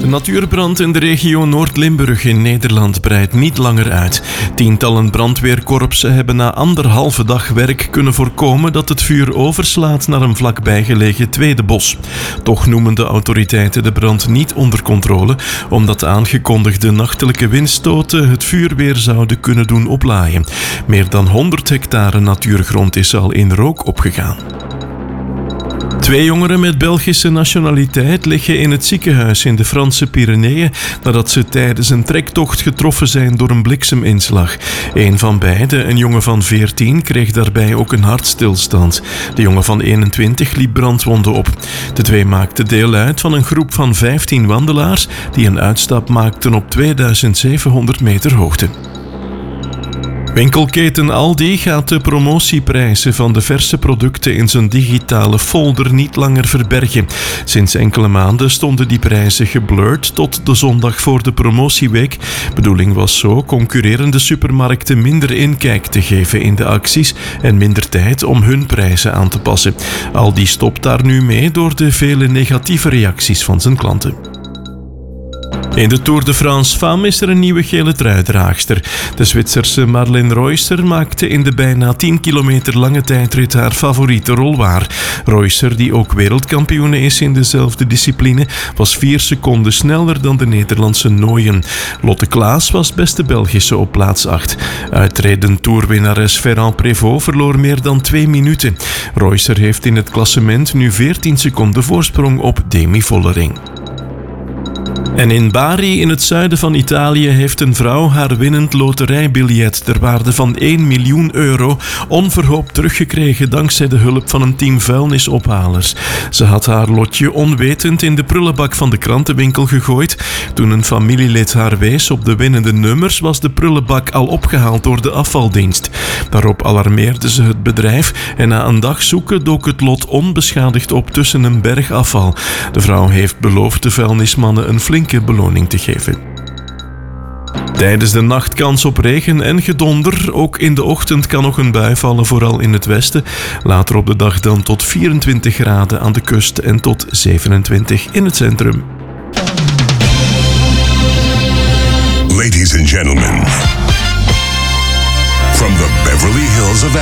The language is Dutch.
De natuurbrand in de regio Noord-Limburg in Nederland breidt niet langer uit. Tientallen brandweerkorpsen hebben na 1,5 dag werk kunnen voorkomen dat het vuur overslaat naar een vlakbijgelegen tweede bos. Toch noemen de autoriteiten de brand niet onder controle, omdat de aangekondigde nachtelijke windstoten het vuur weer zouden kunnen doen oplaaien. Meer dan 100 hectare natuurgrond is al in rook opgegaan. 2 jongeren met Belgische nationaliteit liggen in het ziekenhuis in de Franse Pyreneeën nadat ze tijdens een trektocht getroffen zijn door een blikseminslag. Een van beiden, een jongen van 14, kreeg daarbij ook een hartstilstand. De jongen van 21 liep brandwonden op. De 2 maakten deel uit van een groep van 15 wandelaars die een uitstap maakten op 2700 meter hoogte. Winkelketen Aldi gaat de promotieprijzen van de verse producten in zijn digitale folder niet langer verbergen. Sinds enkele maanden stonden die prijzen geblurred tot de zondag voor de promotieweek. Bedoeling was zo concurrerende supermarkten minder inkijk te geven in de acties en minder tijd om hun prijzen aan te passen. Aldi stopt daar nu mee door de vele negatieve reacties van zijn klanten. In de Tour de France Femmes is er een nieuwe gele truidraagster. De Zwitserse Marlene Reusser maakte in de bijna 10 kilometer lange tijdrit haar favoriete rol waar. Reusser, die ook wereldkampioene is in dezelfde discipline, was 4 seconden sneller dan de Nederlandse Nooyen. Lotte Klaas was beste Belgische op plaats 8. Uitredend toerwinnares Ferrand Prévot verloor meer dan 2 minuten. Reusser heeft in het klassement nu 14 seconden voorsprong op Demi Vollering. En in Bari, in het zuiden van Italië, heeft een vrouw haar winnend loterijbiljet ter waarde van 1 miljoen euro onverhoopt teruggekregen dankzij de hulp van een team vuilnisophalers. Ze had haar lotje onwetend in de prullenbak van de krantenwinkel gegooid. Toen een familielid haar wees op de winnende nummers, was de prullenbak al opgehaald door de afvaldienst. Daarop alarmeerde ze het bedrijf en na een dag zoeken dook het lot onbeschadigd op tussen een berg afval. De vrouw heeft beloofd de vuilnismannen een flinke beloning te geven. Tijdens de nacht kans op regen en gedonder. Ook in de ochtend kan nog een bui vallen, vooral in het westen. Later op de dag dan tot 24 graden aan de kust en tot 27 in het centrum. Ladies and gentlemen, from the Beverly Hills of